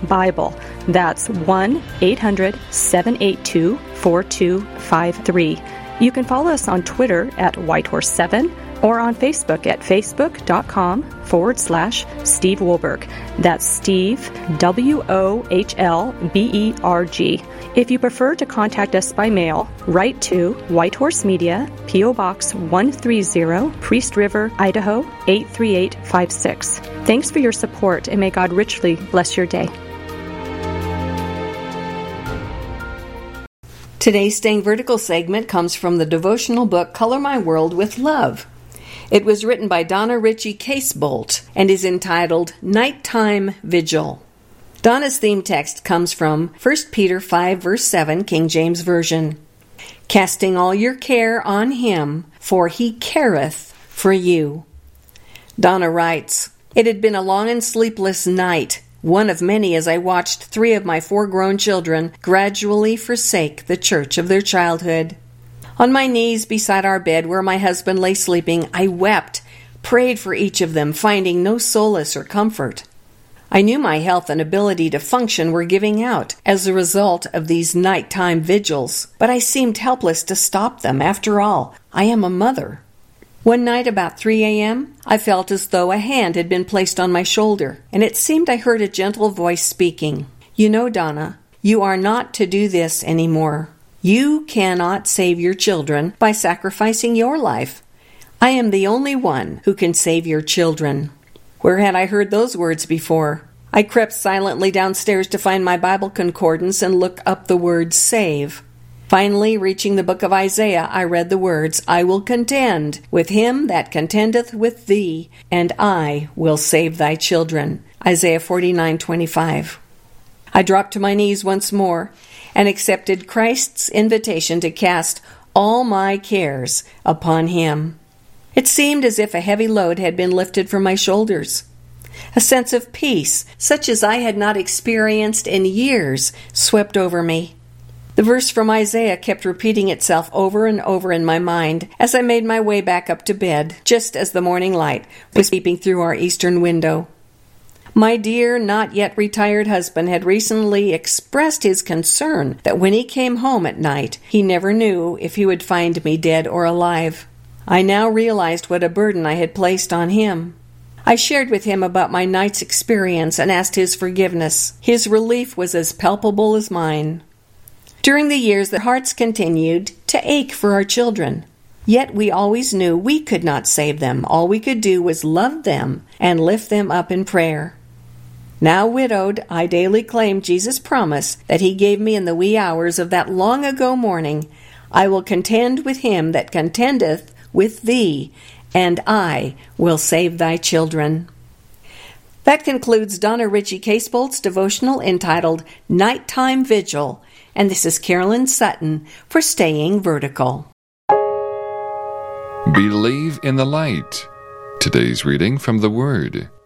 BIBLE. That's 1-800-782-4253. You can follow us on Twitter at Whitehorse7 or on Facebook at facebook.com/Steve Wohlberg. That's Steve, Wohlberg. If you prefer to contact us by mail, write to White Horse Media, P.O. Box 130, Priest River, Idaho 83856. Thanks for your support, and may God richly bless your day. Today's Staying Vertical segment comes from the devotional book Color My World with Love. It was written by Donna Ritchie Casebolt and is entitled Nighttime Vigil. Donna's theme text comes from 1 Peter 5, verse 7, King James Version. Casting all your care on him, for he careth for you. Donna writes, It had been a long and sleepless night, one of many as I watched 3 of my 4 grown children gradually forsake the church of their childhood. On my knees beside our bed where my husband lay sleeping, I wept, prayed for each of them, finding no solace or comfort. I knew my health and ability to function were giving out as a result of these nighttime vigils, but I seemed helpless to stop them. After all, I am a mother. One night about 3 a.m., I felt as though a hand had been placed on my shoulder, and it seemed I heard a gentle voice speaking. You know, Donna, you are not to do this anymore. You cannot save your children by sacrificing your life. I am the only one who can save your children. Where had I heard those words before? I crept silently downstairs to find my Bible concordance and look up the word save. Finally, reaching the book of Isaiah, I read the words, I will contend with him that contendeth with thee, and I will save thy children. Isaiah 49:25. I dropped to my knees once more and accepted Christ's invitation to cast all my cares upon him. It seemed as if a heavy load had been lifted from my shoulders. A sense of peace, such as I had not experienced in years, swept over me. The verse from Isaiah kept repeating itself over and over in my mind as I made my way back up to bed, just as the morning light was peeping through our eastern window. My dear, not yet retired husband had recently expressed his concern that when he came home at night, he never knew if he would find me dead or alive. I now realized what a burden I had placed on him. I shared with him about my night's experience and asked his forgiveness. His relief was as palpable as mine. During the years, their hearts continued to ache for our children. Yet we always knew we could not save them. All we could do was love them and lift them up in prayer. Now widowed, I daily claim Jesus' promise that he gave me in the wee hours of that long ago morning, I will contend with him that contendeth with thee, and I will save thy children. That concludes Donna Ritchie Casebolt's devotional entitled Nighttime Vigil, and this is Carolyn Sutton for Staying Vertical. Believe in the light. Today's reading from the Word.